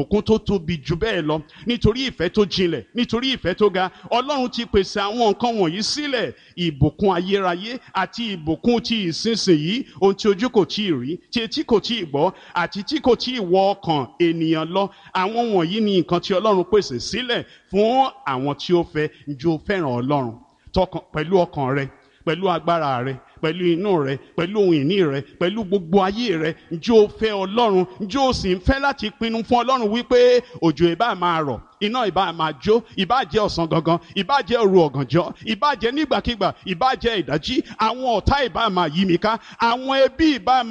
ìbùkún tó tóbi jù bẹ́ẹ̀ lọ, nítorí ìfẹ́ tó jinlẹ̀, nítorí ìfẹ́ tó ga. Ọlọ́run ti pèsè àwọn nǹkan wọ̀nyí sílẹ̀, ìbùkún ayérayé àti ìbùkún ti ìsinsìnyí, ohun tí ojú kò tí ì rí, tí etí kò tí ì gbọ́, àti tí kò tí ì wọ ọkàn ènìyàn lọ. Àwọn wọ̀nyí ni nǹkan tí Ọlọ́run pèsè sílẹ̀ fún àwọn tí ó fẹ́. Ǹjẹ́ o fẹ́ràn Ọlọ́run pẹ̀lú ọkàn rẹ, pẹ̀lú agbára rẹ, pẹ̀lú inú rẹ, pẹ̀lú ohun ìní rẹ, pẹ̀lú gbogbo ayé rẹ? Ǹjẹ́ o fẹ́ Ọlọ́run? Ǹjẹ́ o sì ń fẹ́ láti pinnu fún Ọlọ́run wípé òjò ìbá máa rọ̀, iná ìbá máa jó, ìbá jẹ́ ọ̀sán gangan, ìbá jẹ́ òru ọ̀gànjọ́, ìbá jẹ́ nígbàkigbà, ìbá jẹ́ ìdájí, àwọn ọ̀tá ìbá máa yí mi ká, àwọn ẹbí ìbá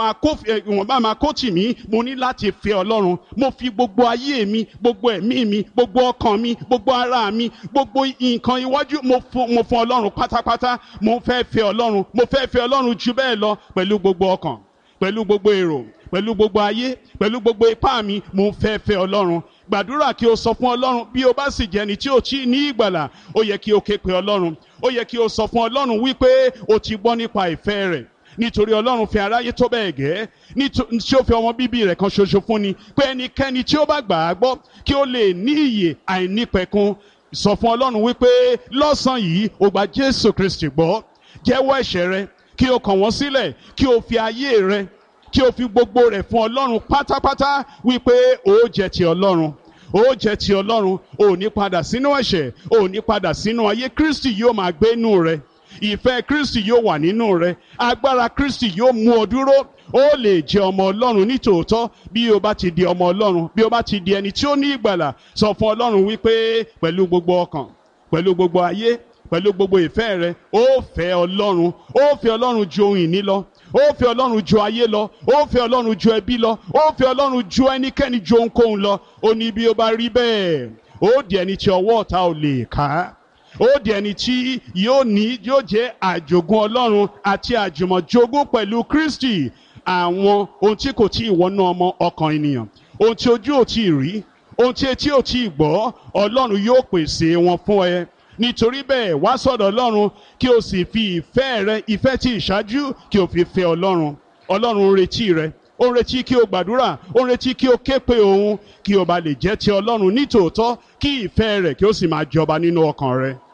máa kó tì mí, mo ní láti fẹ́ Ọlọ́run. Mo fi gbogbo ayé mi, gbogbo ẹ̀mí mi, gbogbo ọkàn mi, gbogbo ara mi, gbogbo nǹkan iwájú mo fún Ọlọ́run pátápátá. Mo fẹ́ fẹ́ Ọlọ́run, mo fẹ́ fẹ́ Ọlọ́run jù bẹ́ẹ̀ lọ, pẹ̀lú gbogbo ọkàn, pẹ̀lú gbogbo èrò, pẹ̀lú gbogbo ayé, pẹ̀lú gbogbo ipá mi. Mo fẹ́ fẹ́ Ọlọ́run. Gbàdúrà kí o sọ fún Ọlọ́run. Bí o bá sì jẹ́ ẹni tí ò tí ní ìgbàlà, ó yẹ kí o ké pe Ọlọ́run. Ó yẹ kí o sọ fún Ọlọ́run wípé o ti gbọ́ nípa ìfẹ́ rẹ̀. Nítorí Ọlọ́run fẹ́ aráyé tó bẹ́ẹ̀ gẹ́, tí ó fi ọmọ bíbí rẹ̀ kan ṣoṣo fún ni, pé ẹnikẹ́ni tí ó bá gbà á gbọ́ kí ó lè ní ìyè àìnípẹ̀kun. Sọ fún Ọlọ́run wípé lọ́sàn-án yìí o gba Jésù Kristi gbọ́. Jẹ́wọ́ ẹ̀ṣẹ̀ rẹ, kí o kàn wọ́n sílẹ̀, kí o fi ayé rẹ, kí o fi gbogbo rẹ̀ fún Ọlọ́run pátápátá, wípé ó jẹ́ ti Ọlọ́run, ó jẹ́ ti Ọlọ́run. Ó ní padà sínú ẹ̀ṣẹ̀, ó ní padà sínú ayé. Kristi yóò máa gbé inú rẹ, ìfẹ́ Kristi yóò wà nínú rẹ, agbára Kristi yóò mú ọ dúró. Ó lè jẹ́ ọmọ Ọlọ́run nítòótọ́ bí o bá ti di ọmọ Ọlọ́run, bí o bá ti di ẹni tí ó ní ìgbàlà. Sọ fún Ọlọ́run wípé pẹ̀lú gbogbo ọkàn, pẹ̀lú gbogbo ayé, pẹ̀lú gbogbo ìfẹ́ rẹ, ó fẹ́ Ọlọ́run. Ó fẹ́ Ọlọ́run ju ohun ìní lọ, ó fẹ́ Ọlọ́run ju ayé lọ, ó fẹ́ Ọlọ́run ju ẹbí lọ, ó fẹ́ Ọlọ́run ju ẹnikẹ́ni ju ohunkóhun lọ. Ó ní bí ó bá rí bẹ́ẹ̀, ó di ẹni tí ọwọ́ ọ̀tá ò lè ká, ó di ẹni tí yóò jẹ́ àjogún Ọlọ́run àti àjùmọ̀jogún pẹ̀lú Kristi àwọn ohun tí kò tí ì wọnú ọmọ ọkàn ènìyàn, ohun tí ojú ò tí ì rí, ohun tí etí ò tí ì gbọ́. Ọlọ́run yóò pèsè wọn fún ẹ. Nítorí bẹ́ẹ̀, wá sọ́dọ̀ Ọlọ́run kí o sì fi ìfẹ́ rẹ, ìfẹ́ tí ìṣáájú, kí o fi fẹ́ Ọlọ́run. Ọlọ́run ń retí rẹ, ó ń retí kí o gbàdúrà, ó ń retí kí o ké pe òun, kí o bá lè jẹ́ ti Ọlọ́run nítòótọ́, kí ìfẹ́ rẹ̀ kí o sì máa jọba nínú ọkàn rẹ.